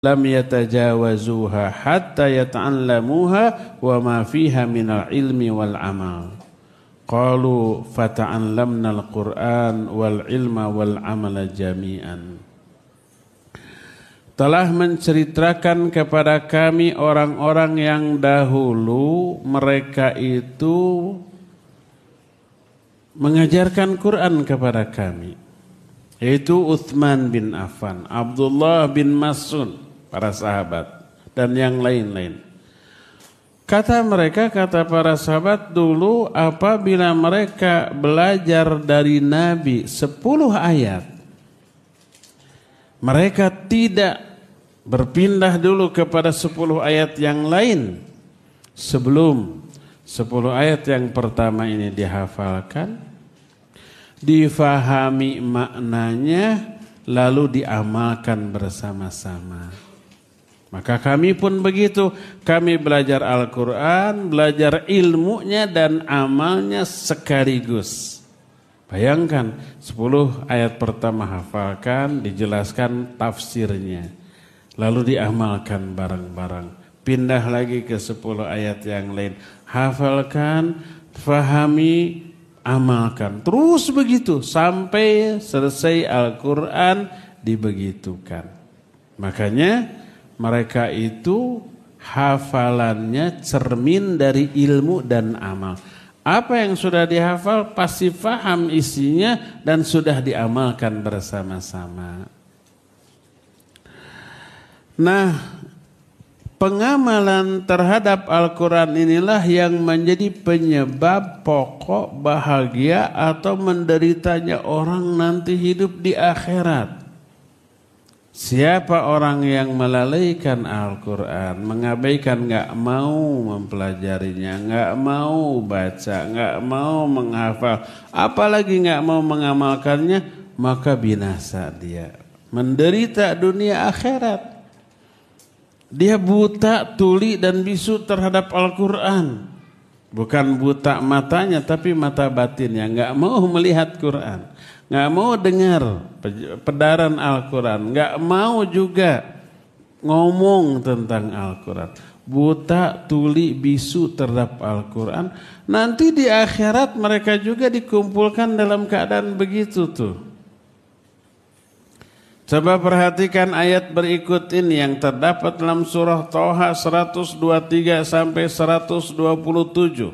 lam yatajawazuha hatta yata'allamuha wa ma fiha minal ilmi wal amal. Qalu fata'allamna al-Qur'an wal ilma wal amala jami'an. Telah menceritakan kepada kami orang-orang yang dahulu mereka itu mengajarkan Quran kepada kami, yaitu Utsman bin Affan, Abdullah bin Mas'ud, para sahabat dan yang lain-lain. Kata mereka, kata para sahabat dulu, apabila mereka belajar dari Nabi 10 ayat, mereka tidak berpindah dulu kepada 10 ayat yang lain sebelum 10 ayat yang pertama ini dihafalkan, difahami maknanya, lalu diamalkan bersama-sama. Maka kami pun begitu, kami belajar Al-Quran, belajar ilmunya dan amalnya sekaligus. Bayangkan 10 ayat pertama hafalkan, dijelaskan tafsirnya, lalu diamalkan bareng-bareng. Pindah lagi ke 10 ayat yang lain, hafalkan, fahami, amalkan. Terus begitu sampai selesai Al-Quran dibegitukan. Makanya mereka itu hafalannya cermin dari ilmu dan amal. Apa yang sudah dihafal pasti faham isinya dan sudah diamalkan bersama-sama. Nah, pengamalan terhadap Al-Quran inilah yang menjadi penyebab pokok bahagia atau menderitanya orang nanti hidup di akhirat. Siapa orang yang melalaikan Al-Quran, mengabaikan, nggak mau mempelajarinya, nggak mau baca, nggak mau menghafal, apalagi nggak mau mengamalkannya, maka binasa dia, menderita dunia akhirat. Dia buta, tuli dan bisu terhadap Al-Quran. Bukan buta matanya, tapi mata batinnya, nggak mau melihat Quran, nggak mau dengar pedaran Al-Quran, nggak mau juga ngomong tentang Al-Quran. Buta, tuli, bisu terhadap Al-Quran. Nanti di akhirat mereka juga dikumpulkan dalam keadaan begitu tuh. Coba perhatikan ayat berikut ini yang terdapat dalam surah Thaha 123 sampai 127.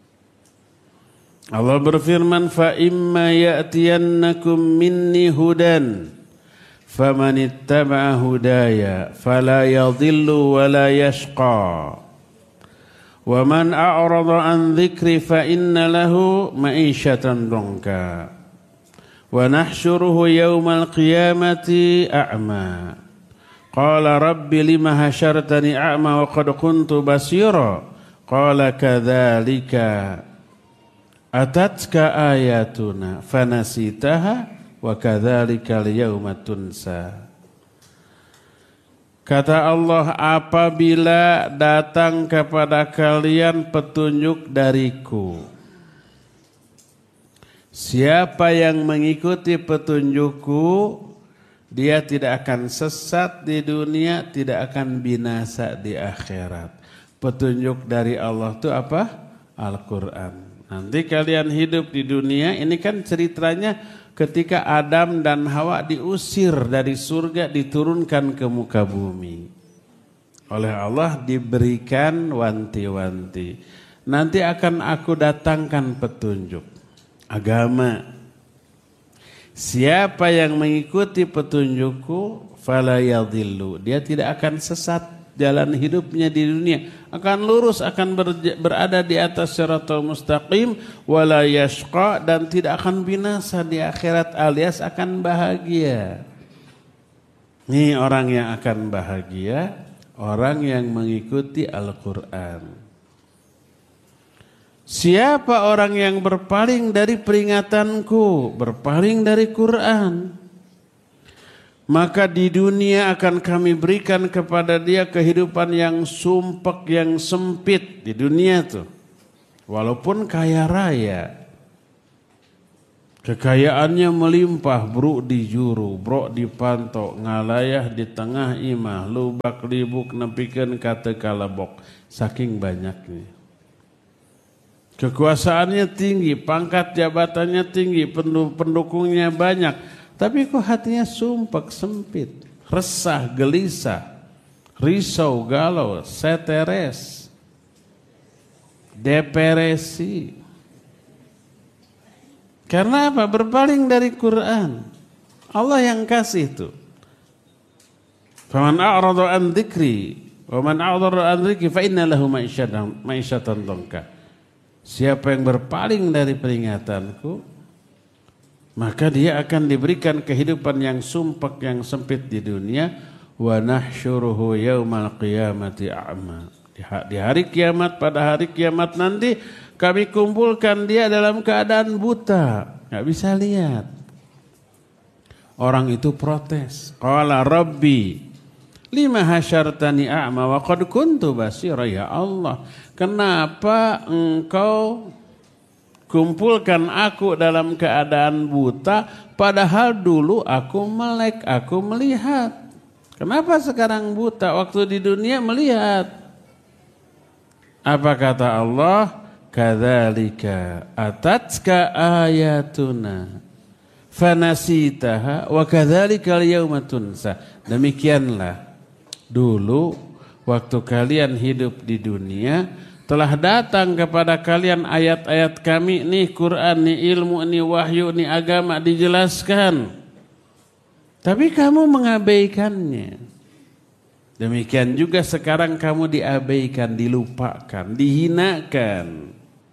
Allah berfirman, fa imma ya'tiyannakum minni hudan faman ittaba'a hudaya fala yadhillu wa la yashqa wa man a'rada an dhikri fa inna lahu ma'isyatan dhanka wa nahsyuruhu yawmal qiyamati a'ma qala rabbi lima hasyartani a'ma wa qad kuntu basira qala kadzalika atatka ayatuna fanasitaha wa kadzalikal yauma tunsa. Kata Allah, apabila datang kepada kalian petunjuk dariku, siapa yang mengikuti petunjukku, dia tidak akan sesat di dunia, tidak akan binasa di akhirat. Petunjuk dari Allah itu apa? Al-Quran. Nanti kalian hidup di dunia, ini kan ceritanya ketika Adam dan Hawa diusir dari surga, diturunkan ke muka bumi. Oleh Allah diberikan wanti-wanti. Nanti akan aku datangkan petunjuk agama. Siapa yang mengikuti petunjukku, fala yadhillu, dia tidak akan sesat jalan hidupnya di dunia, akan lurus, akan berada di atas siratal mustaqim, wala yashqa, dan tidak akan binasa di akhirat alias akan bahagia. Ini orang yang akan bahagia, orang yang mengikuti Al-Quran. Siapa orang yang berpaling dari peringatanku, berpaling dari Quran, maka di dunia akan kami berikan kepada dia kehidupan yang sumpek, yang sempit di dunia tuh. Walaupun kaya raya. Kekayaannya melimpah, bro di juru, bro dipantau, ngalayah di tengah imah, lubak libuk nepikeun ka teu kalebok, saking banyaknya. Kekuasaannya tinggi, pangkat jabatannya tinggi, pendukungnya banyak, tapi kok hatinya sumpek, sempit, resah, gelisah, risau, galau, stres, depresi. Karena apa? Berpaling dari Quran. Allah yang kasih itu. Faman a'rada an dzikri wa man a'rada an dzikri fa inna lahu ma'isyatan dhanka. Siapa yang berpaling dari peringatanku, maka dia akan diberikan kehidupan yang sumpek, yang sempit di dunia. Wa nahsyuruhu yaumal qiyamati a'ma. Di hari kiamat, pada hari kiamat nanti kami kumpulkan dia dalam keadaan buta, nggak bisa lihat. Orang itu protes. Qala Rabbi, lima hasyartani a'ma wa qad kuntu basira, ya Allah. Kenapa engkau kumpulkan aku dalam keadaan buta, padahal dulu aku melek, aku melihat. Kenapa sekarang buta, waktu di dunia melihat? Apa kata Allah? Kadzalika atatka ayatuna fanasitaha wa kadzalikal yauma tunsa. Demikianlah dulu waktu kalian hidup di dunia telah datang kepada kalian ayat-ayat kami, nih Quran, nih ilmu, nih wahyu, nih agama dijelaskan, tapi kamu mengabaikannya. Demikian juga sekarang kamu diabaikan, dilupakan, dihinakan.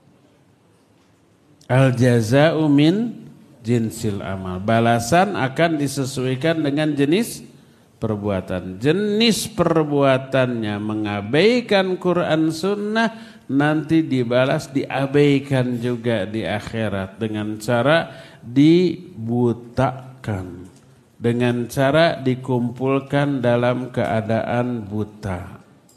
Al jaza'u min jinsil amal. Balasan akan disesuaikan dengan jenis perbuatan. Jenis perbuatannya mengabaikan Quran Sunnah, nanti dibalas, diabaikan juga di akhirat dengan cara dibutakan, dengan cara dikumpulkan dalam keadaan buta.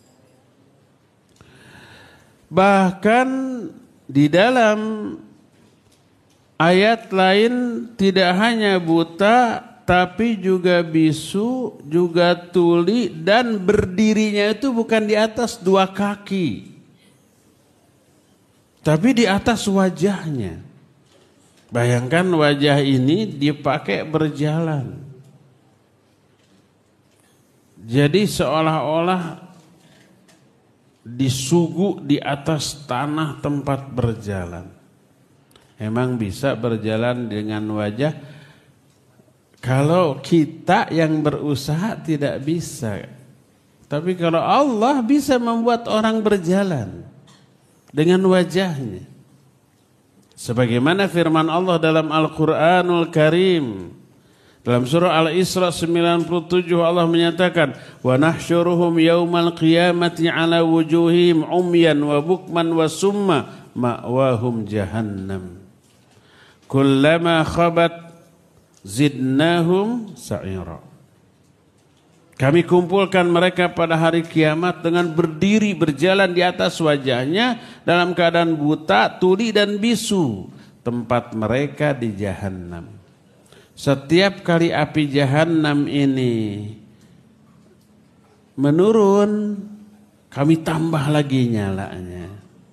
Bahkan di dalam ayat lain tidak hanya buta, tapi juga bisu, juga tuli, dan berdirinya itu bukan di atas dua kaki, tapi di atas wajahnya. Bayangkan wajah ini dipakai berjalan. Jadi seolah-olah disugu di atas tanah tempat berjalan. Emang bisa berjalan dengan wajah? Kalau kita yang berusaha tidak bisa. Tapi kalau Allah bisa membuat orang berjalan dengan wajahnya. Sebagaimana firman Allah dalam Al-Quranul Karim. Dalam surah Al-Isra 97 Allah menyatakan, wa nahsyuruhum yaumal qiyamati ala wujuhim umyan wa bukman wa summa ma'wahum jahannam. Kullama khabat zidnahum sa'ira. Kami kumpulkan mereka pada hari kiamat dengan berdiri berjalan di atas wajahnya dalam keadaan buta, tuli dan bisu. Tempat mereka di jahannam. Setiap kali api jahannam ini menurun, kami tambah lagi nyalanya.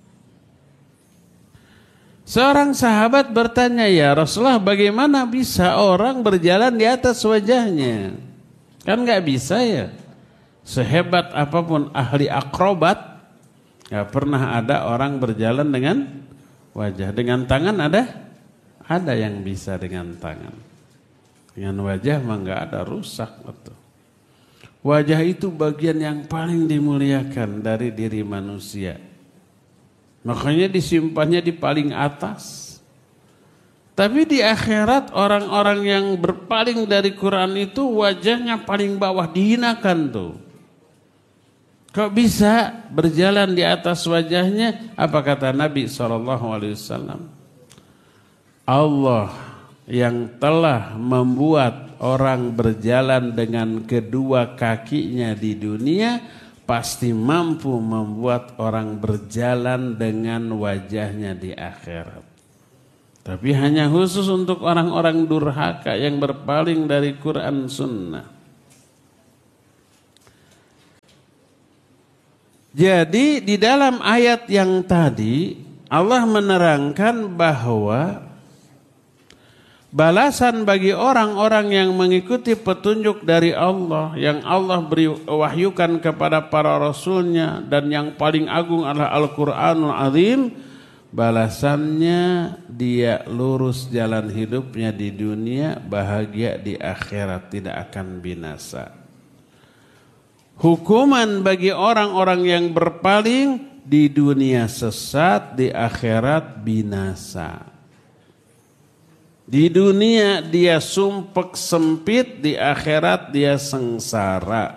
Seorang sahabat bertanya, ya Rasulullah, bagaimana bisa orang berjalan di atas wajahnya? Kan gak bisa ya. Sehebat apapun ahli akrobat, gak pernah ada orang berjalan dengan wajah. Dengan tangan ada? Ada yang bisa dengan tangan. Dengan wajah mah gak ada, rusak betul. Wajah itu bagian yang paling dimuliakan dari diri manusia. Makanya disimpannya di paling atas. Tapi di akhirat orang-orang yang berpaling dari Quran itu wajahnya paling bawah, dihinakan tuh. Kok bisa berjalan di atas wajahnya? Apa kata Nabi SAW? Allah yang telah membuat orang berjalan dengan kedua kakinya di dunia, pasti mampu membuat orang berjalan dengan wajahnya di akhirat. Tapi hanya khusus untuk orang-orang durhaka yang berpaling dari Quran Sunnah. Jadi di dalam ayat yang tadi Allah menerangkan bahwa balasan bagi orang-orang yang mengikuti petunjuk dari Allah, yang Allah beri wahyukan kepada para rasulnya, dan yang paling agung adalah Al-Quranul Azim, balasannya dia lurus jalan hidupnya di dunia, bahagia di akhirat, tidak akan binasa. Hukuman bagi orang-orang yang berpaling, di dunia sesat, di akhirat binasa. Di dunia dia sumpek sempit, di akhirat dia sengsara.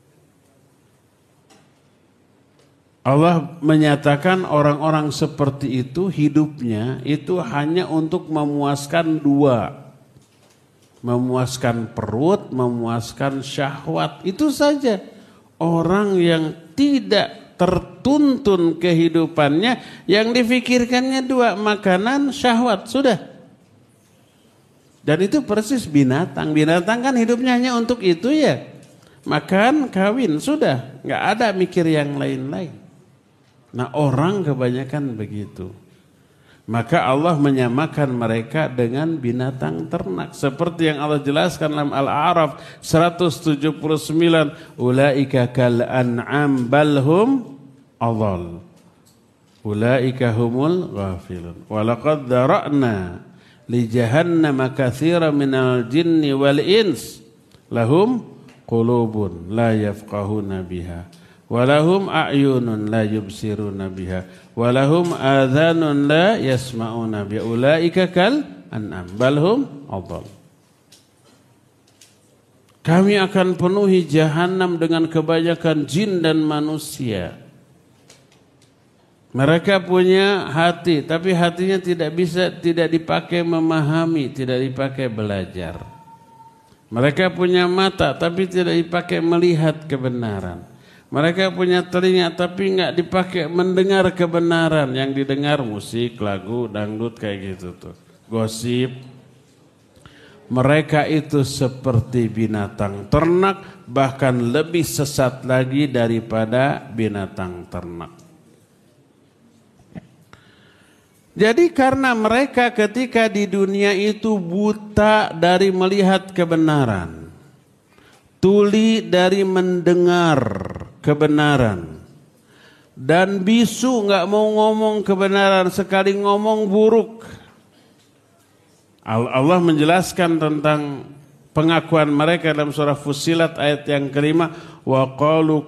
Allah menyatakan orang-orang seperti itu hidupnya itu hanya untuk memuaskan dua. Memuaskan perut, memuaskan syahwat. Itu saja. Orang yang tidak tertuntun kehidupannya, yang difikirkannya dua, makanan, syahwat, sudah. Dan itu persis binatang. Binatang kan hidupnya hanya untuk itu ya. Makan, kawin, sudah. Nggak ada mikir yang lain-lain. Nah orang kebanyakan begitu. Maka Allah menyamakan mereka dengan binatang ternak. Seperti yang Allah jelaskan dalam Al-A'raf 179. Ulaika kal an'am balhum adhal. Ulaika humul ghafilun. Walaqad dara'na li jahannama katsiran minal jinni wal ins. Lahum qulubun la yafqahuna biha. Walahum a'yunun la yubsiruna biha, walahum adhanun la yasma'una biha, ulaika kal an'am balhum adhal. Kami akan penuhi jahanam dengan kebanyakan jin dan manusia. Mereka punya hati, tapi hatinya tidak dipakai memahami, tidak dipakai belajar. Mereka punya mata, tapi tidak dipakai melihat kebenaran. Mereka punya telinga tapi nggak dipakai mendengar kebenaran. Yang didengar musik, lagu, dangdut kayak gitu tuh. Gosip. Mereka itu seperti binatang ternak, bahkan lebih sesat lagi daripada binatang ternak. Jadi karena mereka ketika di dunia itu buta dari melihat kebenaran, tuli dari mendengar kebenaran, dan bisu nggak mau ngomong kebenaran, sekali ngomong buruk. Allah menjelaskan tentang pengakuan mereka dalam surah Fussilat ayat yang kelima. Wa qalu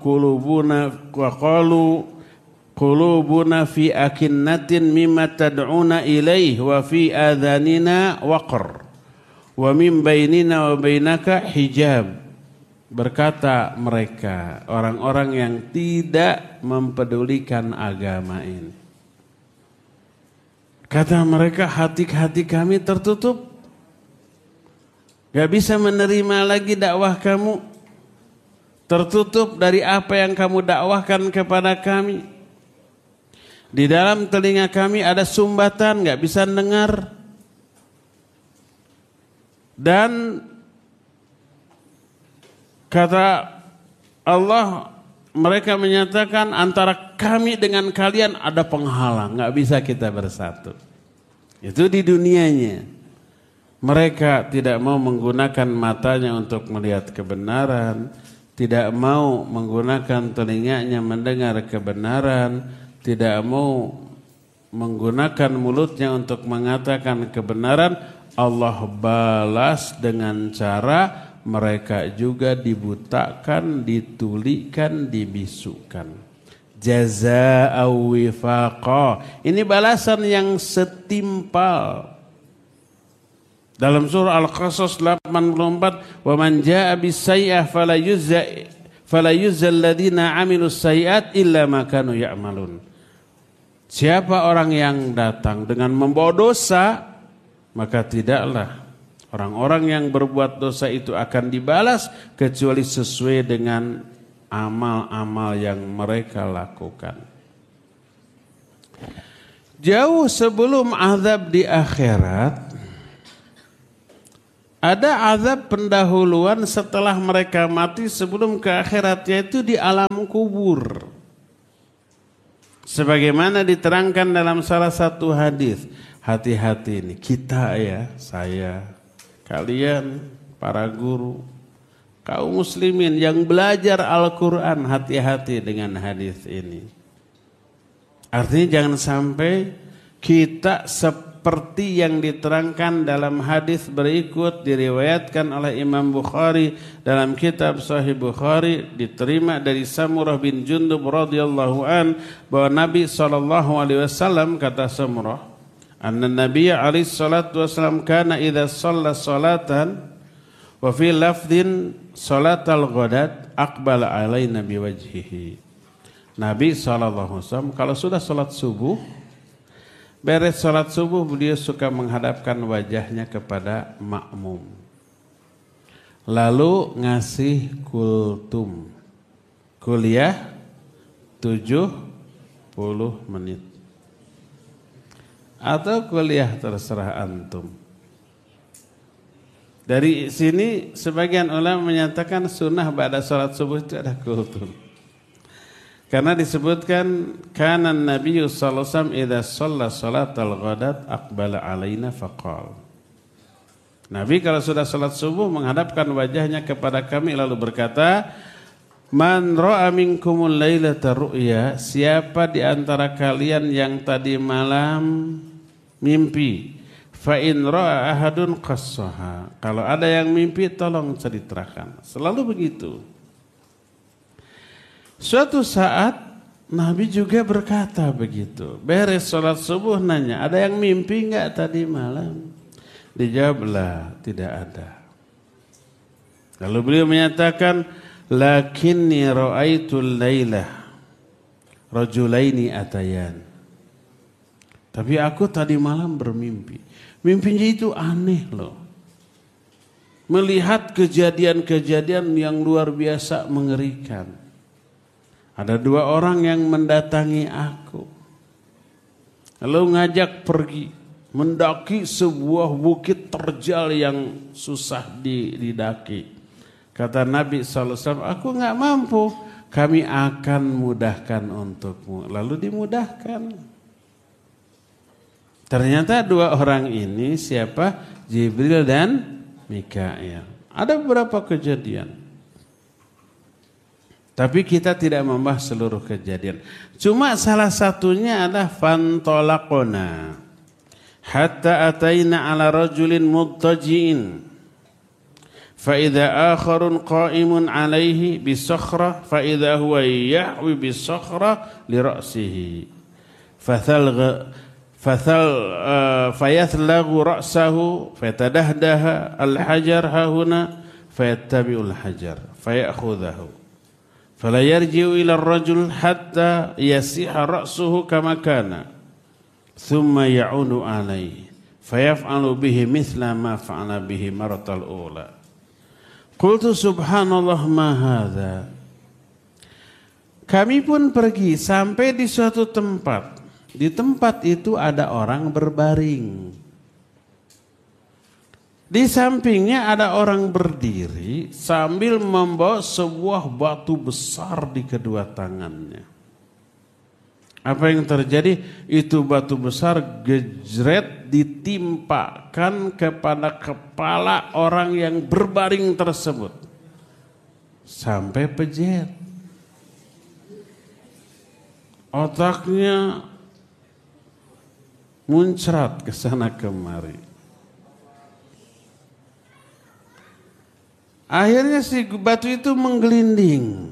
qulubuna fi akinnatin mimma tad'una ilaih wa fi adhanina waqr wa min bainina wa bainaka hijab. Berkata mereka, orang-orang yang tidak mempedulikan agama ini. Kata mereka, hati-hati kami tertutup. Gak bisa menerima lagi dakwah kamu. Tertutup dari apa yang kamu dakwahkan kepada kami. Di dalam telinga kami ada sumbatan, gak bisa dengar. Dan kata Allah, mereka menyatakan antara kami dengan kalian ada penghalang, nggak bisa kita bersatu. Itu di dunianya. Mereka tidak mau menggunakan matanya untuk melihat kebenaran, tidak mau menggunakan telinganya mendengar kebenaran, tidak mau menggunakan mulutnya untuk mengatakan kebenaran. Allah balas dengan cara mereka juga dibutakan, ditulikan, dibisukan. Jazaa'a wifaqa. Ini balasan yang setimpal. Dalam surah Al-Qasas 84, "Wa man jaa'a bis-sayyi'ah fala yujza alladziina 'amilus sayyi'at illa ma kanu ya'malun." Siapa orang yang datang dengan membawa dosa, maka tidaklah orang-orang yang berbuat dosa itu akan dibalas kecuali sesuai dengan amal-amal yang mereka lakukan. Jauh sebelum azab di akhirat, ada azab pendahuluan setelah mereka mati sebelum ke akhirat, yaitu di alam kubur. Sebagaimana diterangkan dalam salah satu hadis. Hati-hati ini kita ya, saya, kalian, para guru, kaum muslimin yang belajar Al-Quran, hati-hati dengan hadis ini. Artinya jangan sampai kita seperti yang diterangkan dalam hadis berikut, diriwayatkan oleh Imam Bukhari dalam kitab Sahih Bukhari, diterima dari Samurah bin Jundub radhiyallahu an, bahwa Nabi SAW kata Samurah, anna Nabiya alaihi salatu wasallam kana idza shalla salatan wa fi lafdhin salatal ghadat aqbala alaina biwajhihi. Nabi SAW kalau sudah salat subuh, beres salat subuh, beliau suka menghadapkan wajahnya kepada makmum, lalu ngasih kultum, kuliah 70 menit, atau kuliah terserah antum. Dari sini sebagian ulama menyatakan sunnah ba'da salat subuh itu ada kultum. Karena disebutkan kana Nabi sallallahu alaihi wasallam idza shalla salatal ghadat aqbala alaina faqal. Nabi kalau sudah salat subuh menghadapkan wajahnya kepada kami lalu berkata, man ra'a minkumul lailata ru'ya, siapa di antara kalian yang tadi malam mimpi, fa in ra'a ahadun qassaha, kalau ada yang mimpi tolong ceritakan. Selalu begitu. Suatu saat Nabi juga berkata begitu. Beres sholat subuh nanya, ada yang mimpi enggak tadi malam? Dijawablah, tidak ada. Lalu beliau menyatakan, lakinni ra'aitul lailah rajulaini atayan. Tapi aku tadi malam bermimpi. Mimpinya itu aneh loh. Melihat kejadian-kejadian yang luar biasa mengerikan. Ada dua orang yang mendatangi aku, lalu ngajak pergi mendaki sebuah bukit terjal yang susah didaki. Kata Nabi SAW, aku nggak mampu, kami akan mudahkan untukmu. Lalu dimudahkan. Ternyata dua orang ini siapa? Jibril dan Mikail. Ada beberapa kejadian. Tapi kita tidak membahas seluruh kejadian. Cuma salah satunya adalah fantolaqona hatta ataina ala rajulin muttaji'in fa idza akharun qa'imun alaihi bisakhra fa idza huwa yahwi bisakhra li ra'sihi fayathlaghu ra'sahu fatadahdaha al-hajar hahuna fayattabi'ul hajar fayakhudhahu fala yarji'u ila ar-rajul hatta yasiha ra'suhu kama kana thumma ya'udu alayhi fayaf'alu bihi mithla ma fa'ala bihi maratal ula. Qultu subhanallah ma hadha. Kami pun pergi sampai di suatu tempat. Di tempat itu ada orang berbaring. Di sampingnya ada orang berdiri sambil membawa sebuah batu besar di kedua tangannya. Apa yang terjadi? Itu batu besar gejret ditimpakan kepada kepala orang yang berbaring tersebut. Sampai pejet. Otaknya muncrat ke sana kemari. Akhirnya si batu itu menggelinding.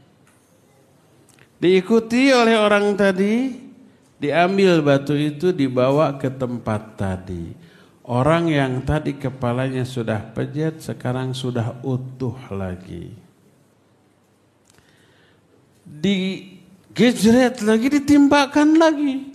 Diikuti oleh orang tadi, diambil batu itu dibawa ke tempat tadi. Orang yang tadi kepalanya sudah pejet sekarang sudah utuh lagi. Digejret lagi, ditimpakan lagi.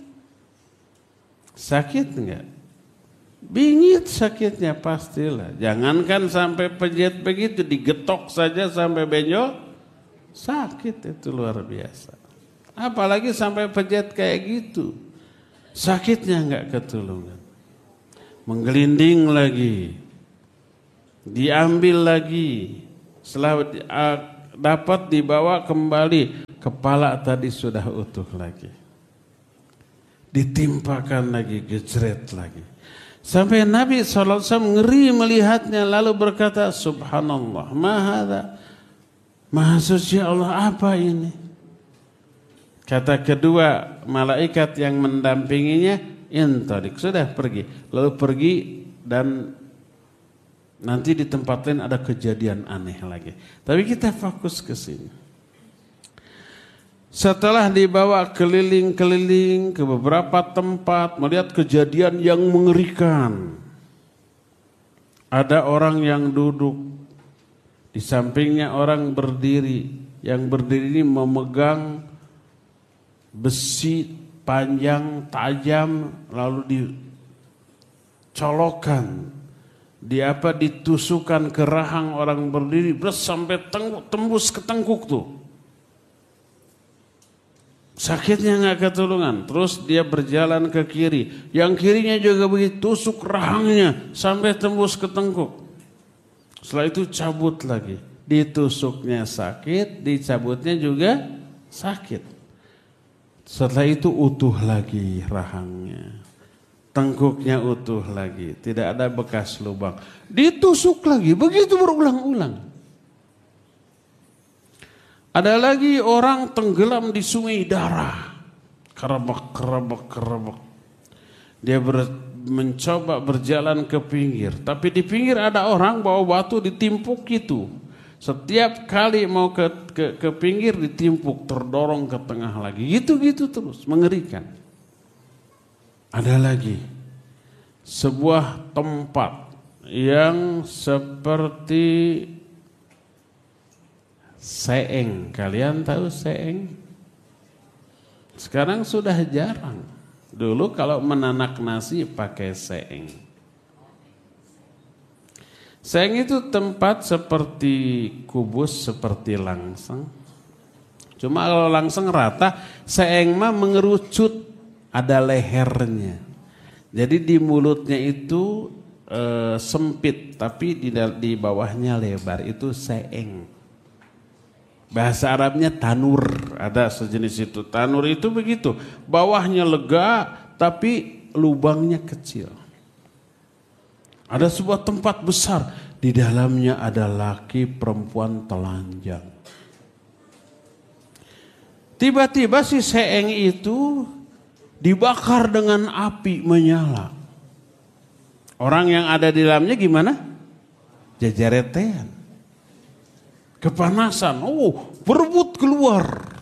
Sakit enggak? Bingit sakitnya pastilah. Jangankan sampai pejet begitu, digetok saja sampai benjol, sakit itu luar biasa. Apalagi sampai pejet kayak gitu. Sakitnya enggak ketulungan. Menggelinding lagi. Diambil lagi. Setelah dapat dibawa kembali, kepala tadi sudah utuh lagi. Ditimpakan lagi, gejret lagi. Sampai Nabi SAW ngeri melihatnya, lalu berkata, Subhanallah, Maha suci Allah, apa ini? Kata kedua malaikat yang mendampinginya, intalik, sudah pergi. Lalu pergi dan nanti di tempat lain ada kejadian aneh lagi. Tapi kita fokus ke sini. Setelah dibawa keliling-keliling ke beberapa tempat, melihat kejadian yang mengerikan. Ada orang yang duduk, di sampingnya orang berdiri. Yang berdiri ini memegang besi panjang, tajam, lalu dicolokkan. Ditusukan ke rahang orang berdiri, sampai tembus ke tengkuk tuh. Sakitnya nggak ketulungan. Terus dia berjalan ke kiri. Yang kirinya juga begitu, tusuk rahangnya sampai tembus ke tengkuk. Setelah itu cabut lagi. Ditusuknya sakit, dicabutnya juga sakit. Setelah itu utuh lagi rahangnya. Tengkuknya utuh lagi. Tidak ada bekas lubang. Ditusuk lagi. Begitu berulang-ulang. Ada lagi orang tenggelam di sungai darah. Kerebek. Dia mencoba berjalan ke pinggir. Tapi di pinggir ada orang bawa batu ditimpuk itu. Setiap kali mau ke pinggir ditimpuk, terdorong ke tengah lagi. Gitu-gitu terus, mengerikan. Ada lagi sebuah tempat yang seperti seeng. Kalian tahu seeng? Sekarang sudah jarang. Dulu kalau menanak nasi pakai seeng. Seeng itu tempat seperti kubus, seperti langseng. Cuma kalau langseng rata, seeng mah mengerucut, ada lehernya. Jadi di mulutnya itu sempit, tapi di bawahnya lebar. Itu seeng. Bahasa Arabnya tanur, ada sejenis itu. Tanur itu begitu, bawahnya lega tapi lubangnya kecil. Ada sebuah tempat besar, di dalamnya ada laki perempuan telanjang. Tiba-tiba si seeng itu dibakar dengan api menyala. Orang yang ada di dalamnya gimana? Jejeretean. Kepanasan, berebut keluar.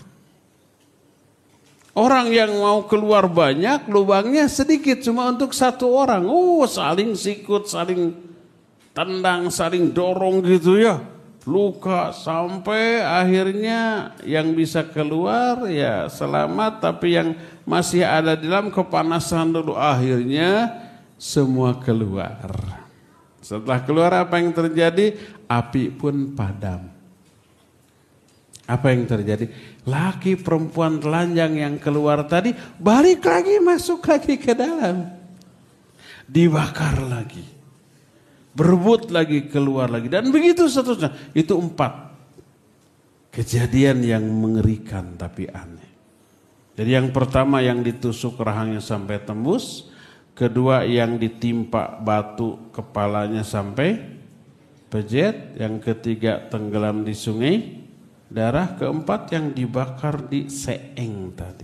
Orang yang mau keluar banyak, lubangnya sedikit, cuma untuk satu orang. Saling sikut, saling tendang, saling dorong gitu ya. Luka sampai akhirnya yang bisa keluar ya selamat, tapi yang masih ada di dalam kepanasan dulu. Akhirnya semua keluar. Setelah keluar apa yang terjadi? Api pun padam. Apa yang terjadi? Laki perempuan telanjang yang keluar tadi balik lagi, masuk lagi ke dalam. Dibakar lagi. Berebut lagi, keluar lagi. Dan begitu seterusnya. Itu 4 kejadian yang mengerikan tapi aneh. Jadi yang pertama yang ditusuk rahangnya sampai tembus. Kedua yang ditimpa batu kepalanya sampai pejet. Yang ketiga tenggelam di sungai darah. Keempat yang dibakar di seeng tadi.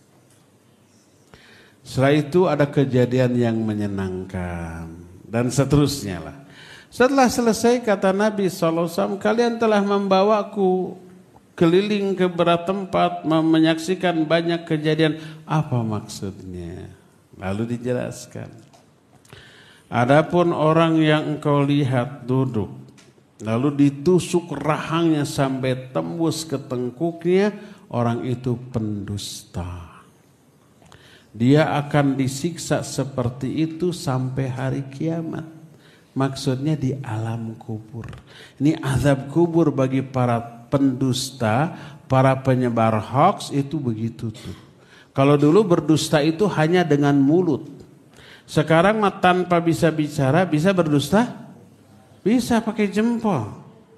Setelah itu ada kejadian yang menyenangkan dan seterusnya lah. Setelah selesai kata Nabi SAW, kalian telah membawaku keliling ke beberapa tempat menyaksikan banyak kejadian. Apa maksudnya? Lalu dijelaskan. Adapun orang yang engkau lihat duduk lalu ditusuk rahangnya sampai tembus ke tengkuknya, orang itu pendusta. Dia akan disiksa seperti itu sampai hari kiamat. Maksudnya di alam kubur. Ini azab kubur bagi para pendusta, para penyebar hoax itu begitu tuh. Kalau dulu berdusta itu hanya dengan mulut. Sekarang tanpa bisa bicara, bisa berdusta? Bisa pakai jempol.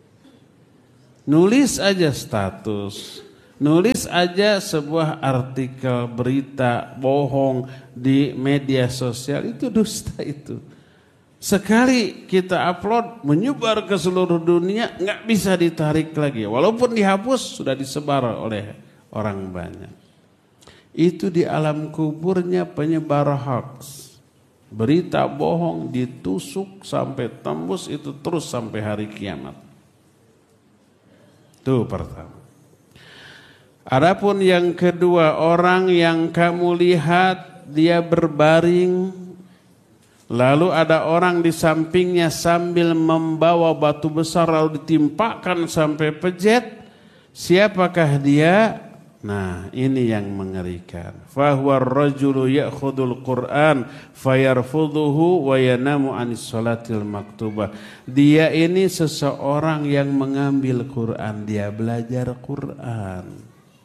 Nulis aja status, nulis aja sebuah artikel, berita, bohong di media sosial, itu dusta itu. Sekali kita upload, menyebar ke seluruh dunia, nggak bisa ditarik lagi. Walaupun dihapus, sudah disebar oleh orang banyak. Itu di alam kuburnya penyebar hoax. Berita bohong ditusuk sampai tembus, itu terus sampai hari kiamat. Itu pertama. Adapun yang kedua, orang yang kamu lihat dia berbaring, lalu ada orang di sampingnya sambil membawa batu besar lalu ditimpakan sampai pejet. Siapakah dia? Nah, ini yang mengerikan. Fahuwa ar-rajulu ya'khudul Qur'an fayarfudhuhu wa yanamu 'anis sholatil maktubah. Dia ini seseorang yang mengambil Quran, dia belajar Quran.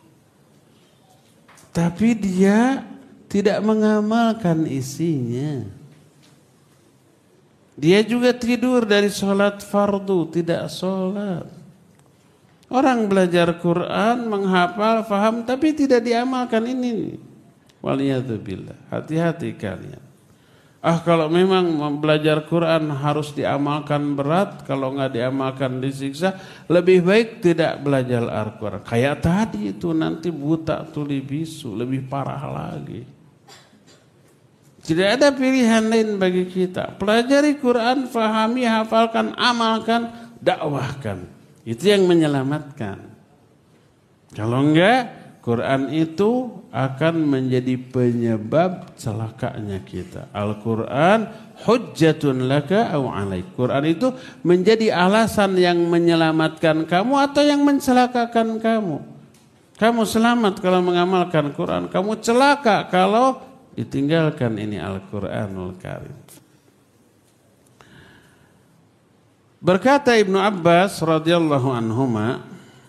Tapi dia tidak mengamalkan isinya. Dia juga tidur dari sholat fardu, tidak sholat. Orang belajar Quran, menghafal, faham, tapi tidak diamalkan ini. Waliyadzubillah. Hati-hati kalian. Kalau memang belajar Quran harus diamalkan berat, kalau nggak diamalkan disiksa, lebih baik tidak belajar Al-Quran. Kayak tadi itu nanti buta tuli bisu, lebih parah lagi. Tidak ada pilihan lain bagi kita. Pelajari Quran, fahami, hafalkan, amalkan, dakwahkan. Itu yang menyelamatkan. Kalau enggak, Quran itu akan menjadi penyebab celakanya kita. Al-Quran hujjatun laka aw alaik. Quran itu menjadi alasan yang menyelamatkan kamu atau yang mencelakakan kamu. Kamu selamat kalau mengamalkan Quran. Kamu celaka kalau ditinggalkan ini Al-Quranul Karim. Berkata Ibnu Abbas radhiyallahu anhuma,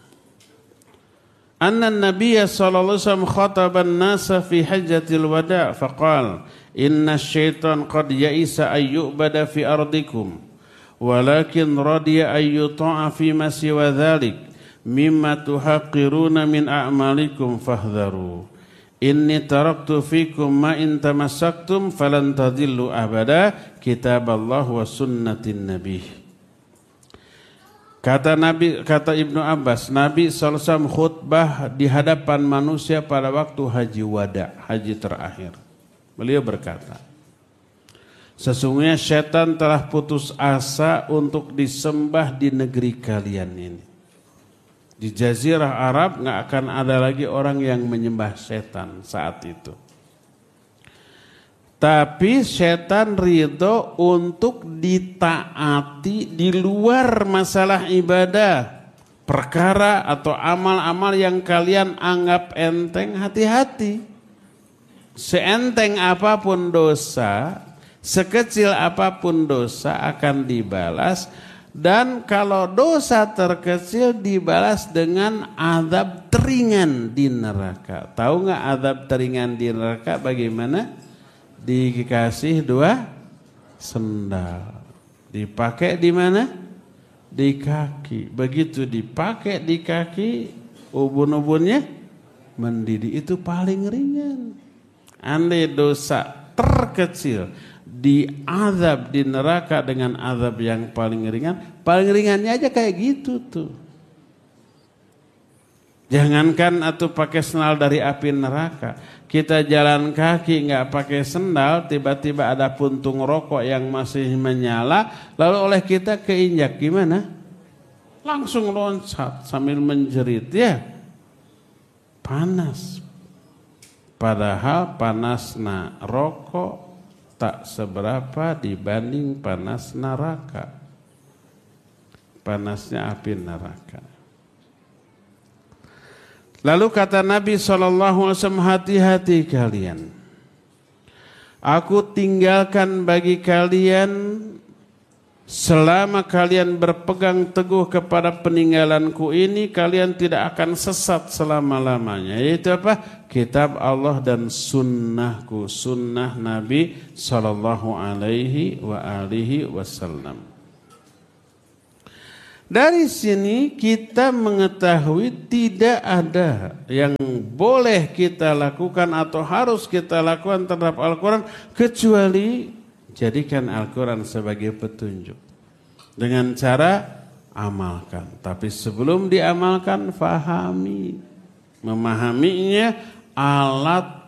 anna an-nabiyya sallallahu alaihi wasallam khataba an-nasa fi hajjatil wada' faqala inna asy-syaitan qad ya'isa ay yu'bada fi ardikum walakin radiya ay yuta'a fi ma siwa dzalik mimma tuhaqqiruna min a'malikum fahdharu inni taraktu fikum ma in tamassaktum falan tadillu abada kitaballah wa sunnatin nabiy. Kata Ibnu Abbas, Nabi SAW khutbah di hadapan manusia pada waktu haji wada, haji terakhir. Beliau berkata, sesungguhnya setan telah putus asa untuk disembah di negeri kalian ini. Di Jazirah Arab nggak akan ada lagi orang yang menyembah setan saat itu. Tapi setan ridho untuk ditaati di luar masalah ibadah. Perkara atau amal-amal yang kalian anggap enteng, hati-hati. Seenteng apapun dosa, sekecil apapun dosa akan dibalas. Dan kalau dosa terkecil dibalas dengan azab teringan di neraka. Tahu nggak azab teringan di neraka bagaimana? Dikasih 2 sendal. Dipakai di mana? Di kaki. Begitu dipakai di kaki, ubun-ubunnya mendidih. Itu paling ringan. Andai dosa terkecil diazab di neraka dengan azab yang paling ringan, paling ringannya aja kayak gitu tuh. Jangankan atau pakai sendal dari api neraka, kita jalan kaki nggak pakai sendal, tiba-tiba ada puntung rokok yang masih menyala, lalu oleh kita keinjak gimana? Langsung loncat sambil menjerit, ya panas. Padahal panasnya rokok tak seberapa dibanding panas neraka, panasnya api neraka. Lalu kata Nabi SAW, hati-hati kalian. Aku tinggalkan bagi kalian selama kalian berpegang teguh kepada peninggalanku ini, kalian tidak akan sesat selama-lamanya. Yaitu apa? Kitab Allah dan sunnahku, sunnah Nabi sallallahu alaihi wa alihi wasallam. Dari sini kita mengetahui tidak ada yang boleh kita lakukan atau harus kita lakukan terhadap Al-Quran kecuali jadikan Al-Quran sebagai petunjuk dengan cara amalkan. Tapi sebelum diamalkan, fahami. Memahaminya alat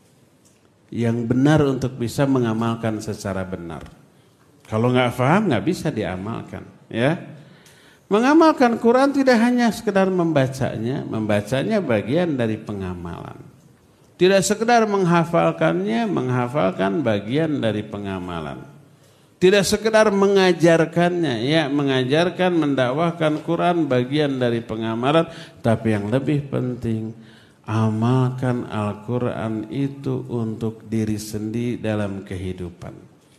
yang benar untuk bisa mengamalkan secara benar. Kalau nggak paham nggak bisa diamalkan, ya. Mengamalkan Quran tidak hanya sekedar membacanya bagian dari pengamalan. Tidak sekedar menghafalkannya, menghafalkan bagian dari pengamalan. Tidak sekedar mengajarkannya, ya, mengajarkan, mendakwahkan Quran bagian dari pengamalan, tapi yang lebih penting, amalkan Al-Quran itu untuk diri sendiri dalam kehidupan.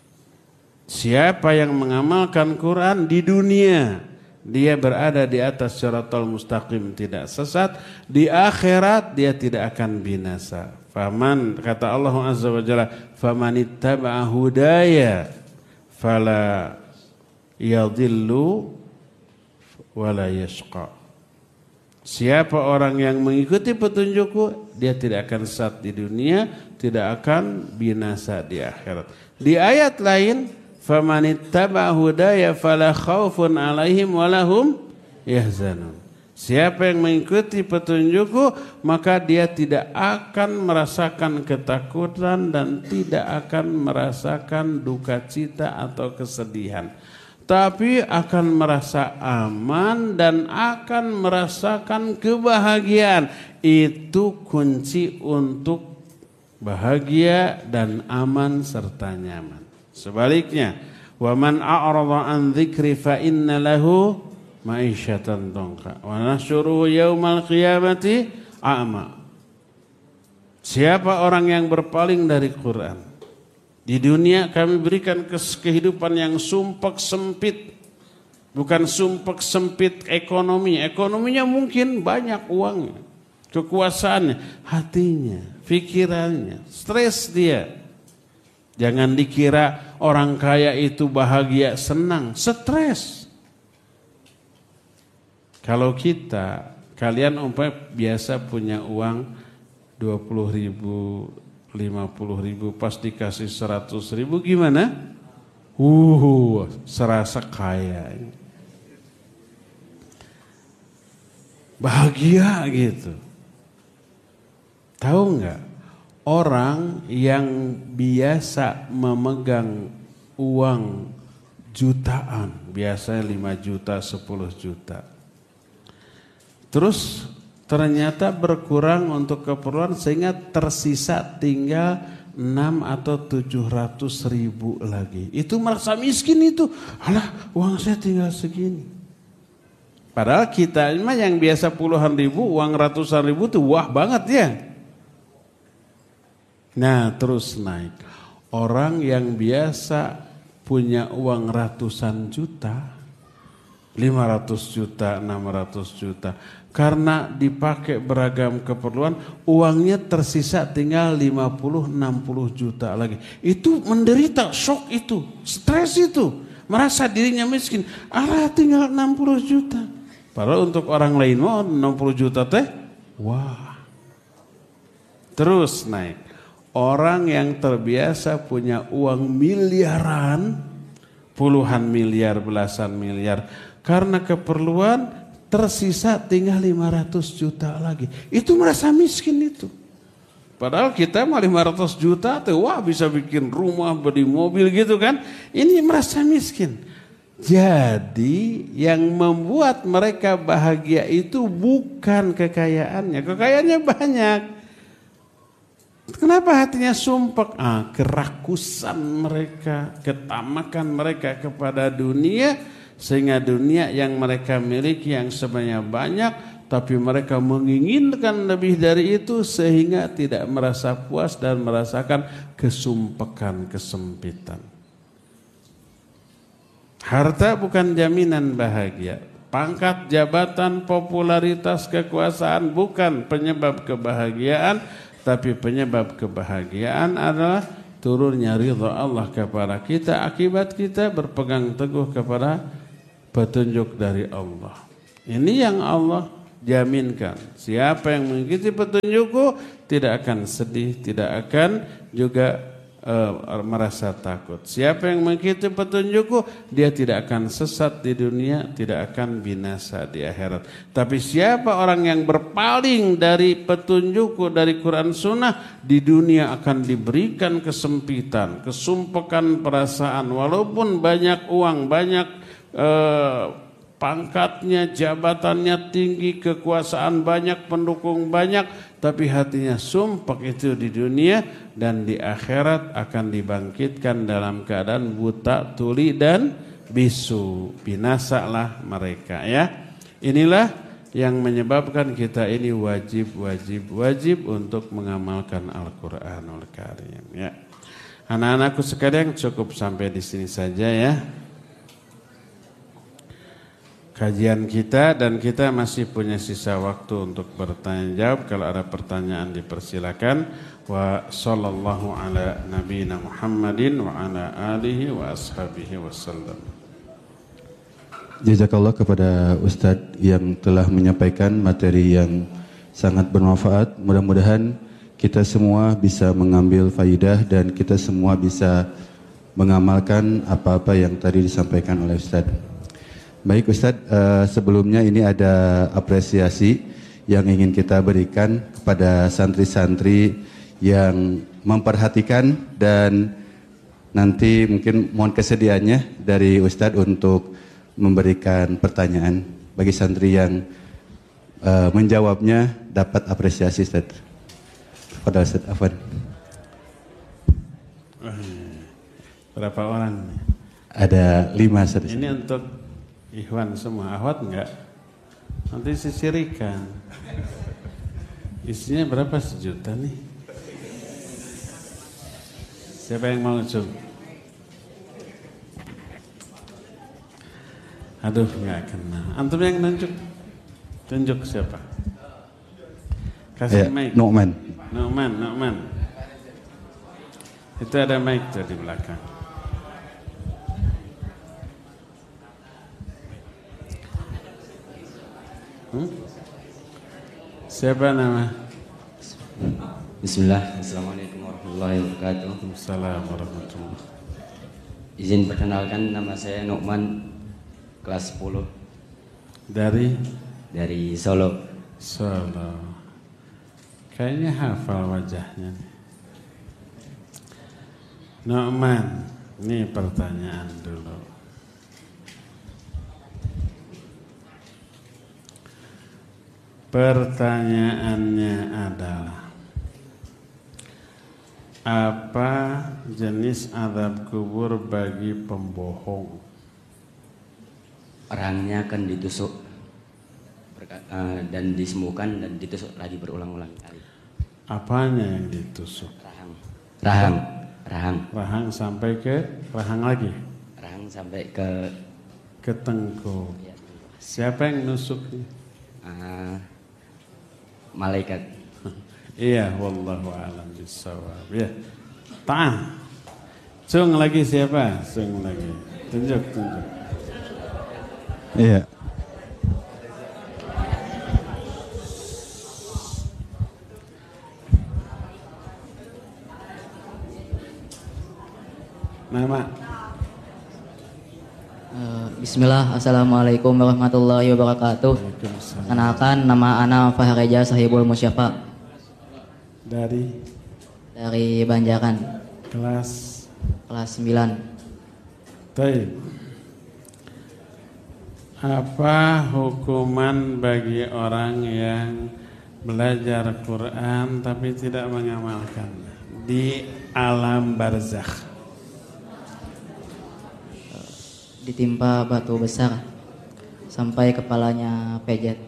Siapa yang mengamalkan Quran di dunia, dia berada di atas syaratul mustaqim, tidak sesat. Di akhirat dia tidak akan binasa. Faman, kata Allah Azza wa Jalla, famanittaba'a hudaya fala yadhillu wala yashqa. Siapa orang yang mengikuti petunjukku, dia tidak akan sesat di dunia, tidak akan binasa di akhirat. Di ayat lain, famanittaba'a hudaya fala khaufun 'alaihim walahum yahzanun. Siapa yang mengikuti petunjukku, maka dia tidak akan merasakan ketakutan dan tidak akan merasakan duka cita atau kesedihan, tapi akan merasa aman dan akan merasakan kebahagiaan. Itu kunci untuk bahagia dan aman serta nyaman. Sebaliknya, wa man a'rada an dzikri fa inna lahu ma'isyatan dhanka wa nahsyuruhu yaumal qiyamati a'ma. Siapa orang yang berpaling dari Quran, di dunia kami berikan kehidupan yang sumpek sempit. Bukan sumpek sempit ekonominya mungkin banyak uangnya, kekuasaannya, hatinya, pikirannya, stres dia. Jangan dikira orang kaya itu bahagia, senang, stres. Kalau kalian umpamanya biasa punya uang 20.000, 50.000, pas dikasih 100.000 gimana? Serasa kaya. Bahagia gitu. Tahu nggak? Orang yang biasa memegang uang jutaan, biasanya 5 juta, 10 juta. Terus ternyata berkurang untuk keperluan sehingga tersisa tinggal 6 atau 700.000 lagi. Itu merasa miskin itu. Alah, uang saya tinggal segini. Padahal kita mah yang biasa puluhan ribu, uang ratusan ribu tuh wah banget ya. Nah, terus naik. Orang yang biasa punya uang ratusan juta, 500 juta, 600 juta, karena dipakai beragam keperluan, uangnya tersisa tinggal 50-60 juta lagi. Itu menderita, shock itu, stres itu, merasa dirinya miskin. Alah, tinggal 60 juta. Padahal untuk orang lain mau 60 juta teh, wah. Terus naik. Orang yang terbiasa punya uang miliaran, puluhan miliar, belasan miliar, karena keperluan tersisa tinggal 500 juta lagi. Itu merasa miskin itu. Padahal kita mah 500 juta tuh wah bisa bikin rumah, beli mobil gitu kan. Ini merasa miskin. Jadi yang membuat mereka bahagia itu bukan kekayaannya. Kekayaannya banyak. Kenapa hatinya sumpek? Kerakusan mereka, ketamakan mereka kepada dunia, sehingga dunia yang mereka miliki yang sebenarnya banyak, tapi mereka menginginkan lebih dari itu sehingga tidak merasa puas dan merasakan kesumpekan, kesempitan. Harta bukan jaminan bahagia. Pangkat, jabatan, popularitas, kekuasaan bukan penyebab kebahagiaan, tapi penyebab kebahagiaan adalah turunnya ridha Allah kepada kita akibat kita berpegang teguh kepada petunjuk dari Allah. Ini yang Allah jaminkan. Siapa yang mengikuti petunjukku tidak akan sedih, tidak akan juga merasa takut. Siapa yang mengikuti petunjukku, dia tidak akan sesat di dunia, tidak akan binasa di akhirat. Tapi siapa orang yang berpaling dari petunjukku, dari Quran Sunnah, di dunia akan diberikan kesempitan, kesumpekan perasaan. Walaupun banyak uang, banyak pangkatnya, jabatannya tinggi, kekuasaan banyak, pendukung banyak, tapi hatinya sumpek itu di dunia, dan di akhirat akan dibangkitkan dalam keadaan buta, tuli dan bisu. Binasalah mereka, ya. Inilah yang menyebabkan kita ini wajib untuk mengamalkan Al-Qur'anul Karim, ya. Anak-anakku sekalian, cukup sampai di sini saja, ya. Kajian kita, dan kita masih punya sisa waktu untuk bertanya jawab. Kalau ada pertanyaan dipersilakan. Wa sallallahu ala nabiyina Muhammadin wa ala alihi wa ashabihi wasallam. Jazakallah kepada Ustadz yang telah menyampaikan materi yang sangat bermanfaat. Mudah-mudahan kita semua bisa mengambil faidah dan kita semua bisa mengamalkan apa-apa yang tadi disampaikan oleh Ustadz. Baik Ustadz, sebelumnya ini ada apresiasi yang ingin kita berikan kepada santri-santri yang memperhatikan, dan nanti mungkin mohon kesediaannya dari Ustadz untuk memberikan pertanyaan bagi santri yang menjawabnya dapat apresiasi Ustadz. Kepada Ustadz Afwan. Berapa orang? Ada 5 Ustadz. Ini untuk Ikhwan semua, ahwat enggak? Nanti sisirikan. Isinya berapa, 1 juta nih? Siapa yang mau cung? Aduh, enggak kenal. Antum yang nunjuk? Tunjuk siapa? Kasih mic. Nu'man. Itu ada mic tuh di belakang. Siapa nama? Bismillah. Assalamualaikum warahmatullahi wabarakatuh. Waalaikumsalam warahmatullahi. Izin perkenalkan, nama saya Nu'man, kelas 10 dari Solo. Kayaknya hafal wajahnya. Nu'man, ini pertanyaan dulu. Pertanyaannya adalah, apa jenis azab kubur bagi pembohong? Orangnya akan ditusuk dan disembuhkan dan ditusuk lagi berulang-ulang kali. Apanya yang ditusuk? Rahang sampai ke rahang lagi? Rahang sampai ke tengkuk. Ya, Siapa yang nusuknya? Malaikat. Iya, wallahu a'lam bishawab. Ya. Ta'am. Cung lagi siapa? Cung lagi. Tunjuk. Iya. Nama? Bismillah, Assalamualaikum warahmatullahi wabarakatuh. Kenalkan, nama Ana Fahareja Sahibul Musyafa. Dari Banjaran. Kelas 9. Baik. Apa hukuman bagi orang yang belajar Quran tapi tidak mengamalkan di alam barzakh? Ditimpa batu besar sampai kepalanya pejet.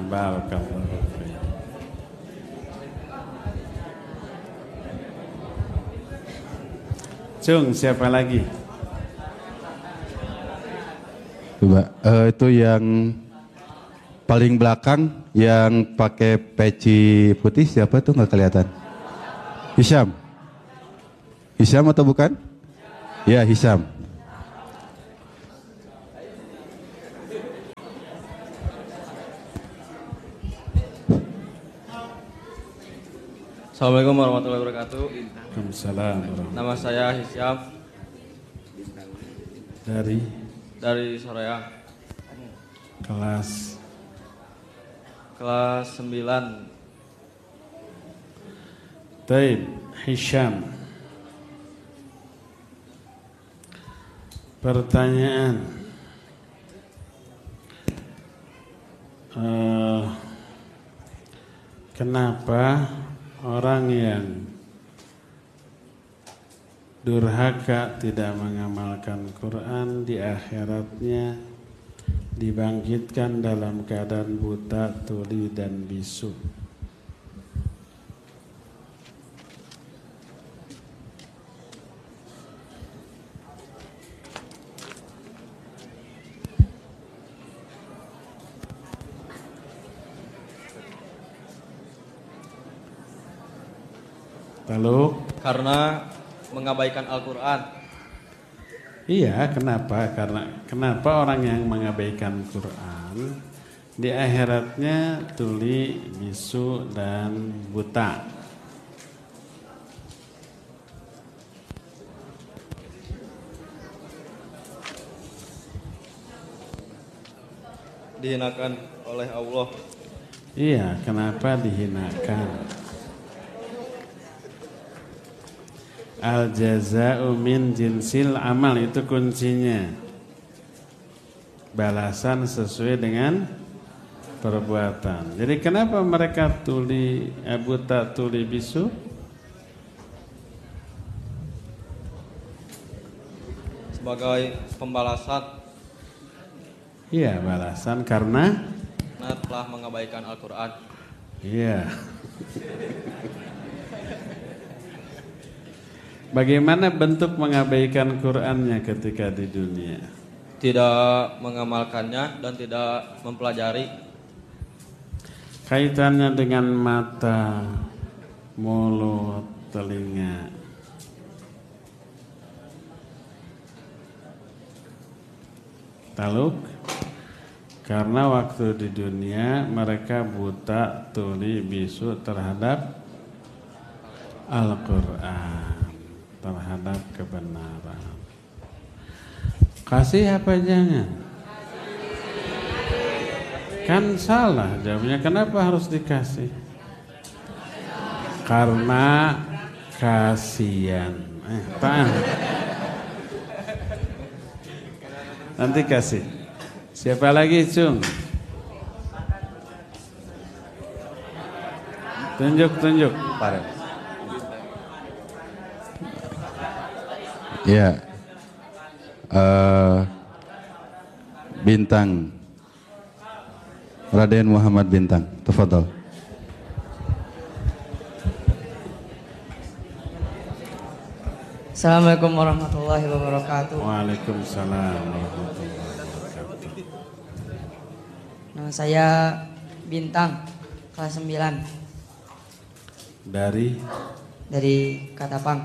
Barakallahu fiik. Cung, siapa lagi? Coba, itu yang paling belakang yang pakai peci putih siapa tuh nggak kelihatan? Hisham. Hisham atau bukan? Ya, Hisham. Assalamualaikum warahmatullahi wabarakatuh. Waalaikumsalam warahmatullahi. Nama saya Hisyam dari Soreang, Kelas kelas 9. Taib, Hisham. Pertanyaan. Kenapa orang yang durhaka tidak mengamalkan Quran di akhiratnya dibangkitkan dalam keadaan buta, tuli dan bisu? Lalu? Karena mengabaikan Al-Quran. Iya, kenapa? Kenapa orang yang mengabaikan Quran di akhiratnya tuli, bisu dan buta? Dihinakan oleh Allah. Iya, kenapa dihinakan? Al jaza'u min jinsil amal, itu kuncinya. Balasan sesuai dengan perbuatan. Jadi kenapa mereka buta, tuli, bisu? Sebagai pembalasan. Iya, balasan karena Telah mengabaikan Al-Quran. iya. Bagaimana bentuk mengabaikan Qur'annya ketika di dunia? Tidak mengamalkannya dan tidak mempelajari. Kaitannya dengan mata, mulut, telinga. Taluk? Karena waktu di dunia mereka buta, tuli, bisu terhadap Al-Quran, terhadap kebenaran. Kasih apa jangan? Kan salah jawabnya. Kenapa harus dikasih? Karena kasihan. Tahan. Nanti kasih. Siapa lagi, Cung? Tunjuk. Ya, Bintang, Raden Muhammad Bintang, tafadhol. Assalamualaikum warahmatullahi wabarakatuh. Waalaikumsalam warahmatullahi wabarakatuh. Nama saya Bintang, kelas 9 Dari Katapang.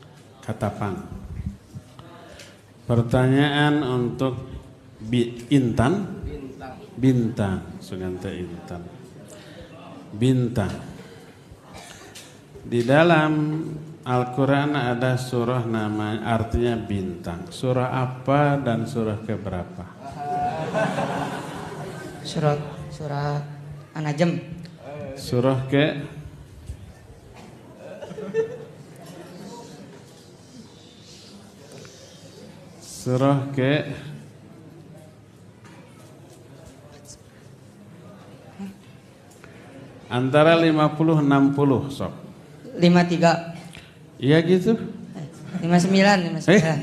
Pertanyaan untuk Intan. Bintang, Sugante Intan. Bintang. Di dalam Al-Quran ada surah nama artinya bintang. Surah apa dan surah keberapa? Surah An-Najm. Surah ke antara 50-60 sok. 53. Iya gitu. 59.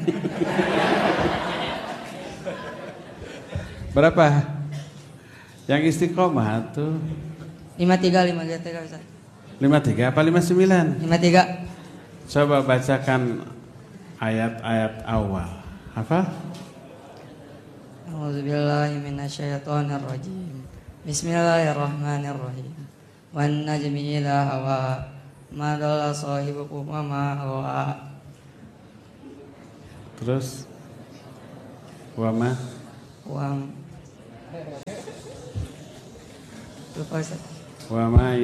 Berapa? Yang istiqomah tuh 53 Ustaz. 53 apa 59? 53. Coba bacakan ayat-ayat awal. Hafal? A'udzubillahi minasyaitonirrajim. Bismillahirrahmanirrahim. Wan najmi idza hawa ma dhalla sahibukum wa ma hawa. Terus wama Lupa Ustaz. wama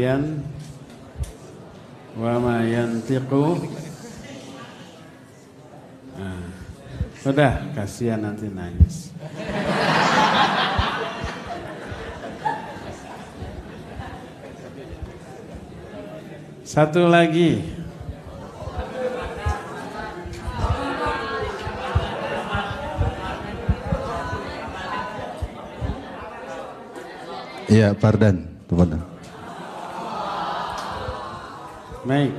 yantiqu. Nah, udah, kasihan nanti nangis. Satu lagi. Iya, Fardan. Tafadhal. Baik.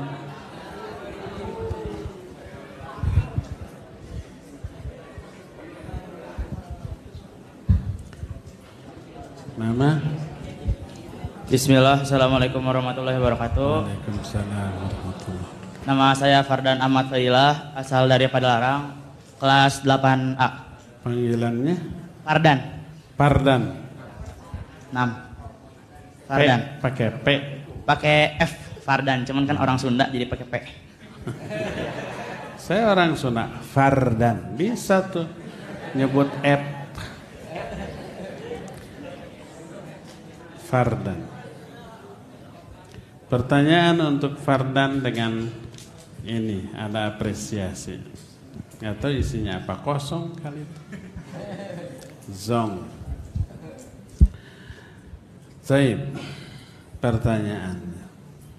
Mama. Bismillah, Assalamualaikum warahmatullahi wabarakatuh. Waalaikumsalam warahmatullahi wabarakatuh. Nama saya Fardan Ahmad Fadilah, asal dari Padalarang, kelas 8A. Panggilannya? Fardan. Fardan. 6. Fardan. Pakai P. Pakai F, Fardan. Cuman kan orang Sunda jadi pakai P. Saya orang Sunda, Fardan. Bisa tuh nyebut F. Fardan. Pertanyaan untuk Fardan dengan ini, ada apresiasi. Nggak tahu isinya apa, kosong kali itu. Zong. Zaid, pertanyaannya.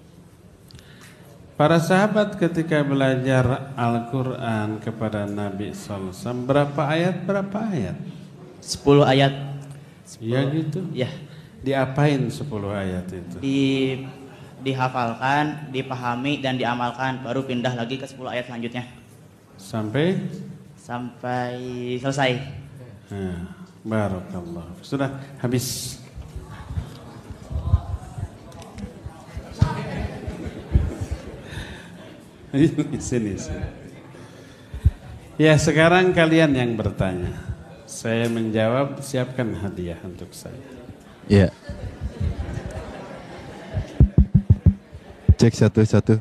Para sahabat ketika belajar Al-Quran kepada Nabi SAW, berapa ayat? 10 ayat. Ya gitu? Ya. Diapain 10 ayat itu? Dihafalkan, dipahami, dan diamalkan. Baru pindah lagi ke 10 ayat selanjutnya. Sampai selesai. Nah, barakallah. Sudah habis. Sini. Ya, sekarang kalian yang bertanya. Saya menjawab, siapkan hadiah untuk saya. Iya. Cek satu-satu.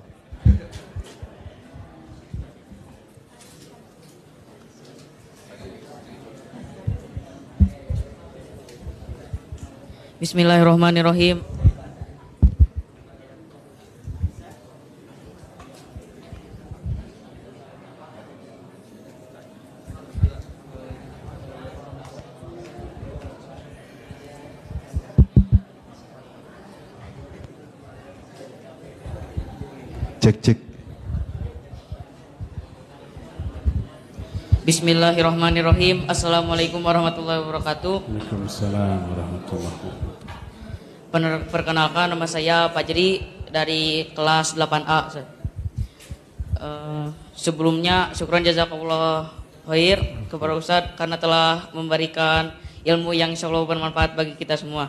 Bismillahirrahmanirrahim. Cek. Bismillahirrahmanirrahim. Assalamualaikum warahmatullahi wabarakatuh. Waalaikumsalam warahmatullahi wabarakatuh. Perkenalkan, nama saya Fajri dari kelas 8A. Sebelumnya syukran jazakallah khair kepada Ustadz karena telah memberikan ilmu yang insyaallah bermanfaat bagi kita semua.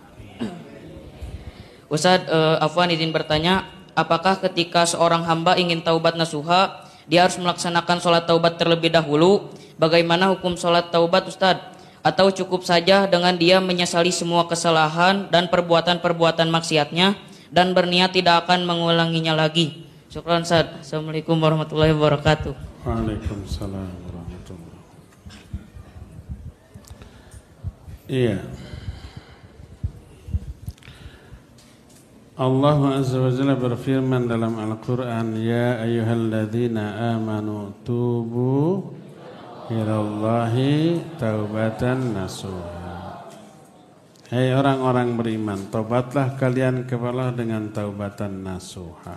Ustadz, afwan izin bertanya, apakah ketika seorang hamba ingin taubat nasuha, dia harus melaksanakan sholat taubat terlebih dahulu? Bagaimana hukum sholat taubat, Ustadz? Atau cukup saja dengan dia menyesali semua kesalahan dan perbuatan-perbuatan maksiatnya dan berniat tidak akan mengulanginya lagi? Syukran, Ustadz. Assalamualaikum warahmatullahi wabarakatuh. Waalaikumsalam warahmatullahi wabarakatuh. Iya. Allah Azza wa Jalla berfirman dalam Al-Quran, Ya ayyuhalladzina amanu tubu ilallahi taubatan nasuha. Hai orang-orang beriman, taubatlah kalian kepada Allah dengan taubatan nasuha.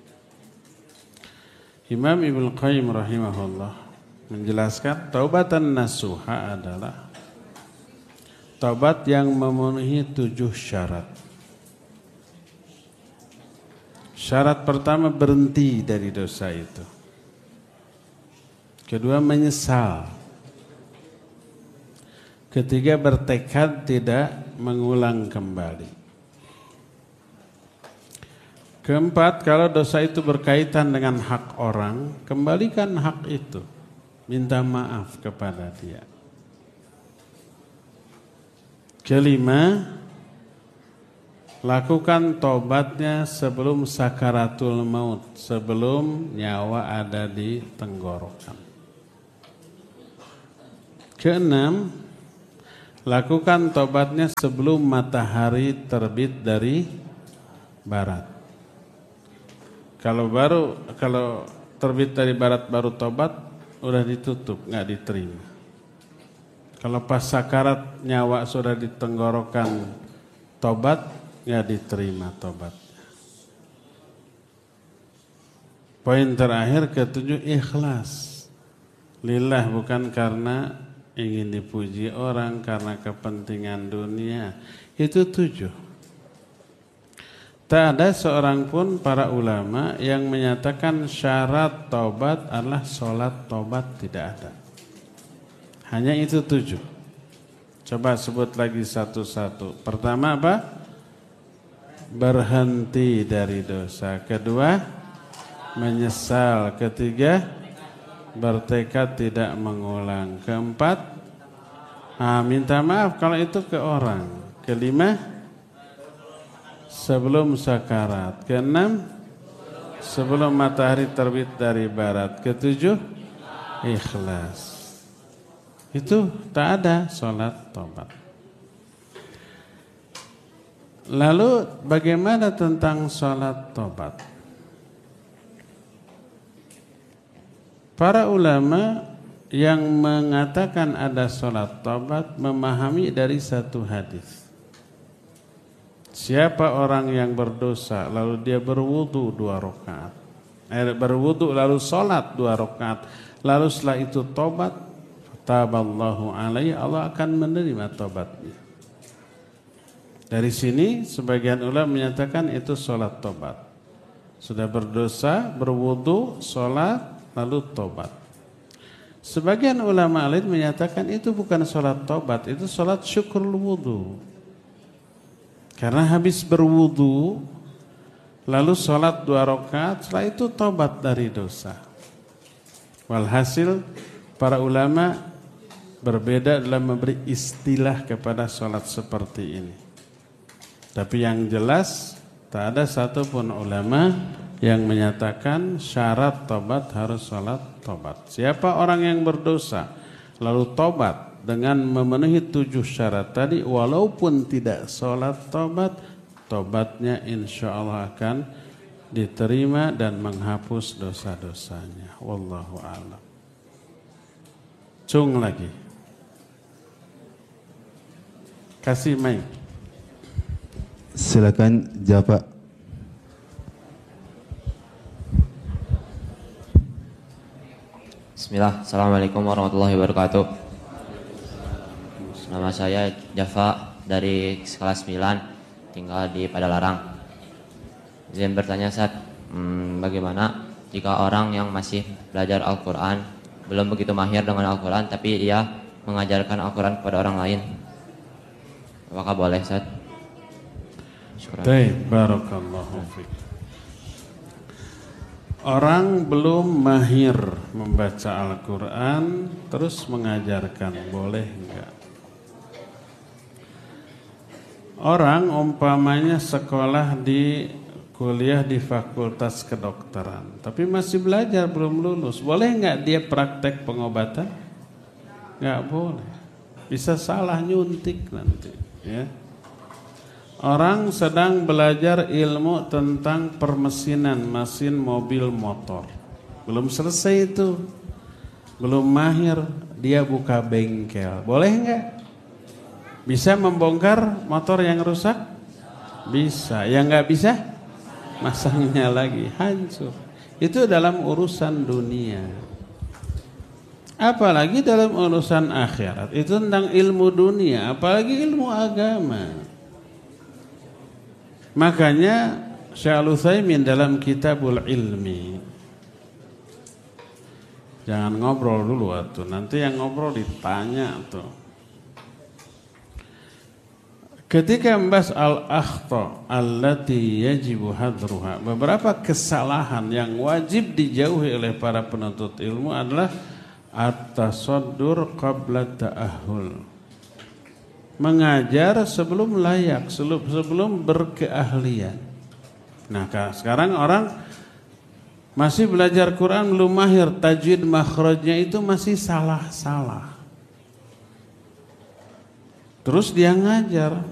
Imam Ibnu Qayyim rahimahullah menjelaskan taubatan nasuha adalah taubat yang memenuhi 7 syarat. Syarat pertama, berhenti dari dosa itu. Kedua, menyesal. Ketiga, bertekad tidak mengulang kembali. Keempat, kalau dosa itu berkaitan dengan hak orang, kembalikan hak itu. Minta maaf kepada dia. Kelima, lakukan tobatnya sebelum sakaratul maut, sebelum nyawa ada di tenggorokan. Keenam, lakukan tobatnya sebelum matahari terbit dari barat. Kalau terbit dari barat baru tobat, udah ditutup, nggak diterima. Kalau pas sakarat nyawa sudah di tenggorokan tobat, nggak diterima tobatnya. Poin terakhir ketujuh, ikhlas. Lillah, bukan karena ingin dipuji orang, karena kepentingan dunia. Itu 7. Tak ada seorang pun para ulama yang menyatakan syarat taubat adalah sholat taubat, tidak ada. Hanya itu 7. Coba sebut lagi satu-satu. Pertama apa? Berhenti dari dosa. Kedua, menyesal. Ketiga, bertekad tidak mengulang. Keempat, minta maaf kalau itu ke orang. Kelima, sebelum sakarat. Keenam, sebelum matahari terbit dari barat. Ketujuh, ikhlas. Itu tak ada sholat tobat. Lalu bagaimana tentang sholat tobat? Para ulama yang mengatakan ada sholat tobat memahami dari satu hadis. Siapa orang yang berdosa lalu dia berwudu 2 rakaat, berwudu lalu sholat 2 rakaat, lalu setelah itu tobat, taballahu alaihi, Allah akan menerima tobatnya. Dari sini sebagian ulama menyatakan itu sholat tobat. Sudah berdosa, berwudu, sholat, lalu tobat. Sebagian ulama lain menyatakan itu bukan sholat tobat, itu sholat syukur wudu. Karena habis berwudu, lalu sholat 2 rakaat, setelah itu tobat dari dosa. Walhasil para ulama berbeda dalam memberi istilah kepada sholat seperti ini. Tapi yang jelas tak ada satupun ulama yang menyatakan syarat tobat harus sholat tobat. Siapa orang yang berdosa lalu tobat dengan memenuhi 7 syarat tadi, walaupun tidak sholat tobat, tobatnya insya Allah akan diterima dan menghapus dosa-dosanya. Wallahu a'lam. Cung lagi. Kasih mic. Silakan jawab. Bismillah, Assalamualaikum warahmatullahi wabarakatuh. Nama saya Java dari kelas 9, tinggal di Padalarang. Izin bertanya, Ustaz, bagaimana jika orang yang masih belajar Al-Quran, belum begitu mahir dengan Al-Quran, tapi ia mengajarkan Al-Quran kepada orang lain? Apakah boleh, Ustaz? Baik, barakallahu fiik. Orang belum mahir membaca Al-Quran terus mengajarkan, boleh enggak? Orang umpamanya sekolah di kuliah di fakultas kedokteran, tapi masih belajar, belum lulus, boleh enggak dia praktek pengobatan? Enggak boleh, bisa salah nyuntik nanti, ya. Orang sedang belajar ilmu tentang permesinan mesin mobil motor, belum selesai itu, belum mahir, dia buka bengkel, boleh enggak? Bisa membongkar motor yang rusak? Bisa. Yang enggak bisa? Masangnya lagi, hancur. Itu dalam urusan dunia. Apalagi dalam urusan akhirat, itu tentang ilmu dunia, apalagi ilmu agama. Makanya Syekh Al-Utsaimin dalam Kitabul Ilmi, jangan ngobrol dulu nanti yang ngobrol ditanya tuh. ketika membahas al-akhta allati yajibu hadruha, beberapa kesalahan yang wajib dijauhi oleh para penuntut ilmu adalah at-tasaddur qabla ta'ahul, mengajar sebelum layak, sebelum berkeahlian. Nah, sekarang orang masih belajar Quran belum mahir, tajwid makhrajnya itu masih salah-salah. Terus dia ngajar,